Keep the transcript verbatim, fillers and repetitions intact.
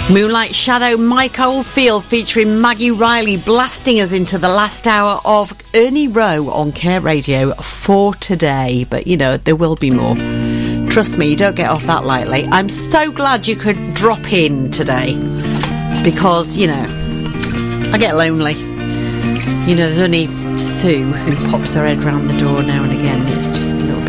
Moonlight Shadow, Mike Oldfield featuring Maggie Riley, blasting us into the last hour of Ernie Rowe on Care Radio for today. But, you know, there will be more. Trust me, you don't get off that lightly. I'm so glad you could drop in today because, you know, I get lonely. You know, there's only Sue who pops her head round the door now and again. It's just a little bit